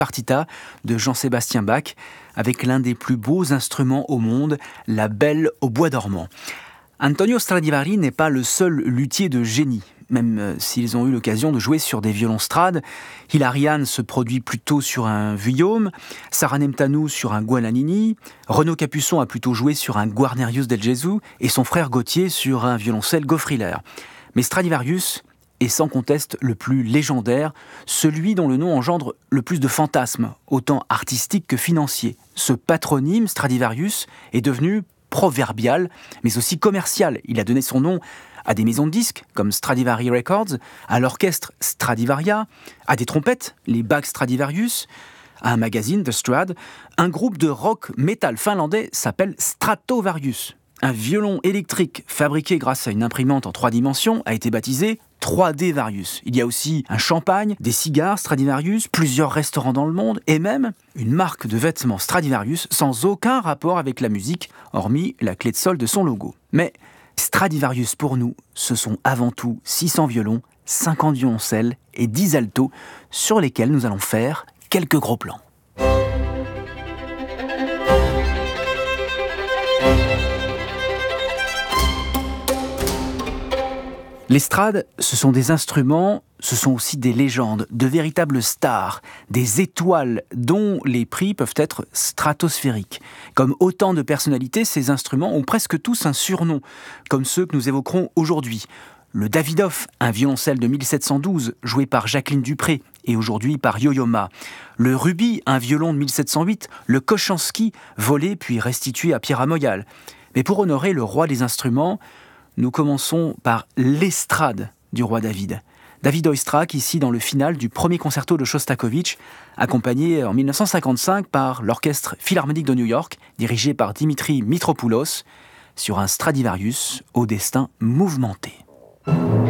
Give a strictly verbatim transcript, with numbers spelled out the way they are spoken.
partita de Jean-Sébastien Bach, avec l'un des plus beaux instruments au monde, la belle au bois dormant. Antonio Stradivari n'est pas le seul luthier de génie, même euh, s'ils ont eu l'occasion de jouer sur des violons Strad. Hilarion se produit plutôt sur un Vuillaume, Sarah Nemtanou sur un Guadagnini, Renaud Capuçon a plutôt joué sur un Guarnerius del Gesù et son frère Gauthier sur un violoncelle Goffriller. Mais Stradivarius est sans conteste le plus légendaire, celui dont le nom engendre le plus de fantasmes, autant artistiques que financiers. Ce patronyme, Stradivarius, est devenu proverbial, mais aussi commercial. Il a donné son nom à des maisons de disques, comme Stradivari Records, à l'orchestre Stradivaria, à des trompettes, les Bach Stradivarius, à un magazine, The Strad. Un groupe de rock metal finlandais s'appelle Stratovarius. Un violon électrique fabriqué grâce à une imprimante en trois dimensions a été baptisé trois D Varius. Il y a aussi un champagne, des cigares Stradivarius, plusieurs restaurants dans le monde et même une marque de vêtements Stradivarius sans aucun rapport avec la musique, hormis la clé de sol de son logo. Mais Stradivarius pour nous, ce sont avant tout six cents violons, cinquante violoncelles et dix altos sur lesquels nous allons faire quelques gros plans. Les Strad, ce sont des instruments, ce sont aussi des légendes, de véritables stars, des étoiles dont les prix peuvent être stratosphériques. Comme autant de personnalités, ces instruments ont presque tous un surnom, comme ceux que nous évoquerons aujourd'hui. Le Davidoff, un violoncelle de mille sept cent douze, joué par Jacqueline Dupré, et aujourd'hui par Yo-Yo Ma. Le Ruby, un violon de mille sept cent huit, le Kochanski, volé puis restitué à Pierre Amoyal. Mais pour honorer le roi des instruments, nous commençons par l'estrade du roi David. David Oistrakh, ici dans le final du premier concerto de Shostakovich, accompagné en mille neuf cent cinquante-cinq par l'Orchestre Philharmonique de New York, dirigé par Dimitri Mitropoulos, sur un Stradivarius au destin mouvementé.